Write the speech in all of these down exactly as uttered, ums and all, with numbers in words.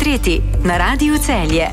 portreti na Radiu Celje.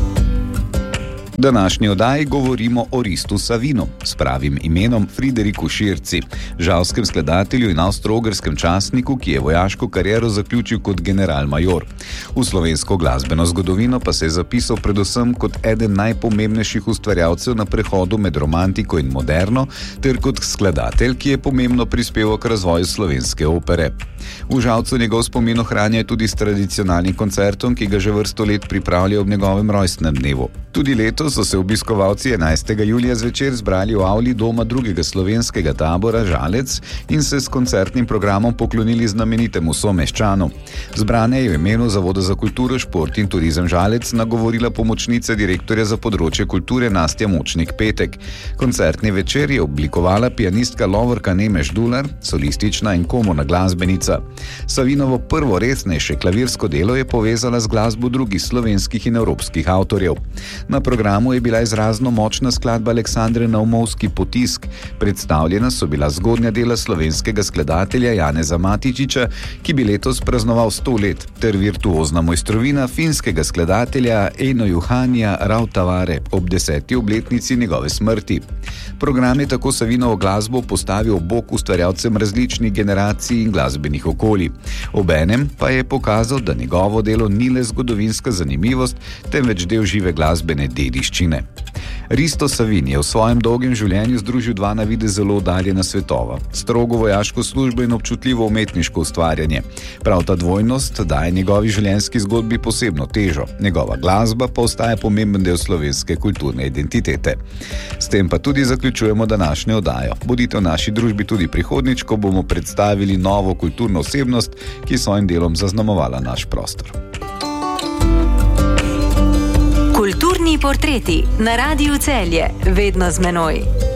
V današnji oddaji govorimo o Ristu Savinu s pravim imenom Frideriku Širci, žalskem skladatelju in avstro-ogrskem častniku, ki je vojaško kariero zaključil kot general-major. V slovensko glasbeno zgodovino pa se je zapisal predvsem kot eden najpomembnejših ustvarjalcev na prehodu med romantiko in moderno, ter kot skladatelj, ki je pomembno prispeval k razvoju slovenske opere. V Žalcu njegov spomin ohranja tudi s tradicionalnim koncertom, ki ga že vrsto let pripravlja ob njegovem rojstnem dnevu. Tudi letos so se obiskovalci enajstega julija zvečer zbrali v avli doma drugega slovenskega tabora Žalec in se s koncertnim programom poklonili znamenitemu someščanu. Zbrane je v imenu Zavoda za kulturo, šport in turizem Žalec nagovorila pomočnica direktorja za področje kulture Nastja Močnik-Petek. Koncertni večer je oblikovala pianistka Lovorka Nemeš-Dular, solistična in komorna glasbenica. Savinovo prvo resnejše klavirsko delo je povezala z glasbo drugih slovenskih in evropskih avtorjev. Na programu je bila izrazno močna skladba Aleksandre Naumovski Potisk, predstavljena so bila zgodnja dela slovenskega skladatelja Janeza Matičiča, ki bi letos praznoval sto let, ter virtuozna mojstrovina finskega skladatelja Eino Juhania Rautavaare ob deseti obletnici njegove smrti. Program je tako Savinovo glasbo postavil ob bok ustvarjalcem različnih generacij in glasbenih okolij. Obenem pa je pokazal, da njegovo delo ni le zgodovinska zanimivost, temveč del žive glasbene dediščine. Risto Savin je v svojem dolgem življenju združil dva na videz zelo oddaljena svetova, strogo vojaško službo in občutljivo umetniško ustvarjanje. Prav ta dvojnost daje njegovi življenjski zgodbi posebno težo, njegova glasba pa ostaja pomemben del slovenske kulturne identitete. S tem pa tudi zaključujemo današnjo oddajo. Bodite v naši družbi tudi prihodnjič, ko bomo predstavili novo kulturno osebnost, ki s svojim delom zaznamovala naš prostor. Kulturni portreti na Radiu Celje, vedno z menoj.